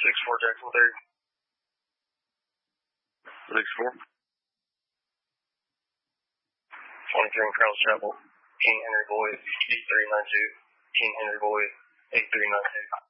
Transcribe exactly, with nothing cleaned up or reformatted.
six four Jackson three. six four. twenty-three in Crowns Chapel. King Henry Boyd, eight three nine two. King Henry Boyd, eight three nine two.